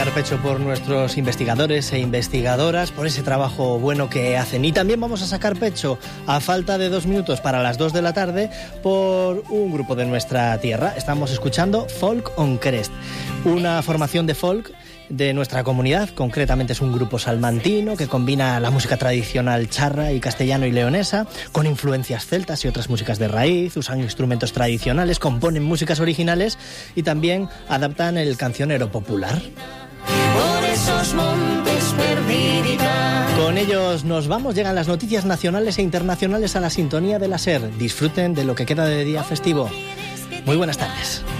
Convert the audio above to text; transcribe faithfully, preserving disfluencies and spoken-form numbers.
sacar pecho por nuestros investigadores e investigadoras, por ese trabajo bueno que hacen. Y también vamos a sacar pecho, a falta de dos minutos para las dos de la tarde, por un grupo de nuestra tierra. Estamos escuchando Folk on Crest, una formación de folk de nuestra comunidad. Concretamente es un grupo salmantino que combina la música tradicional charra y castellano y leonesa con influencias celtas y otras músicas de raíz. Usan instrumentos tradicionales, componen músicas originales y también adaptan el cancionero popular. Por esos montes perdiditas. Con ellos nos vamos. Llegan las noticias nacionales e internacionales a la sintonía de la SER. Disfruten de lo que queda de día festivo. Muy buenas tardes.